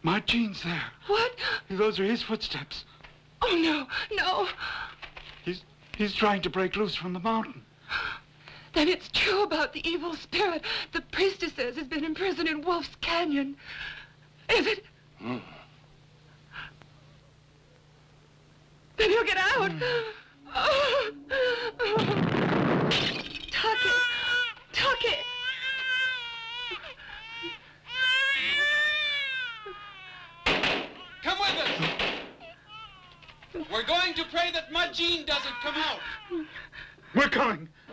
Martine's there. What? Those are his footsteps. Oh, no, no. He's trying to break loose from the mountain. Then it's true about the evil spirit the priestess says has been imprisoned in Wolf's Canyon. Is it? Mm. Then he'll get out. Oh. Tuck it. Come with us. We're going to pray that Martine doesn't come out. We're coming.